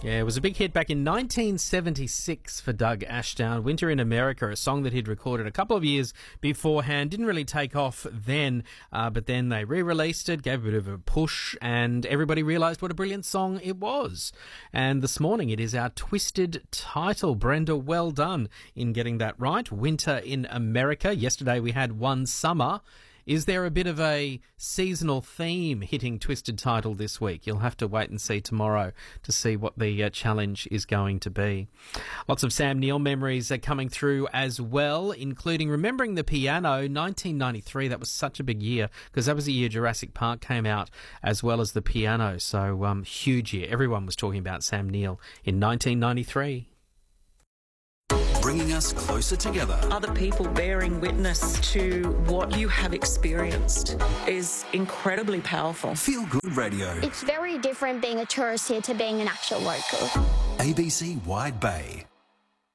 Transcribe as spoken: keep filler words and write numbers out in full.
Yeah, it was a big hit back in nineteen seventy-six for Doug Ashdown. Winter in America, a song that he'd recorded a couple of years beforehand. Didn't really take off then, uh, but then they re-released it, gave a bit of a push, and everybody realised what a brilliant song it was. And this morning it is our twisted title. Brenda, well done in getting that right. Winter in America. Yesterday we had One Summer. Is there a bit of a seasonal theme hitting Twisted Title this week? You'll have to wait and see tomorrow to see what the uh, challenge is going to be. Lots of Sam Neill memories are coming through as well, including remembering the piano, nineteen ninety-three. That was such a big year because that was the year Jurassic Park came out, as well as the piano. So um, huge year. Everyone was talking about Sam Neill in nineteen ninety-three. Bringing us closer together. Other people bearing witness to what you have experienced is incredibly powerful. Feel Good Radio. It's very different being a tourist here to being an actual local. A B C Wide Bay.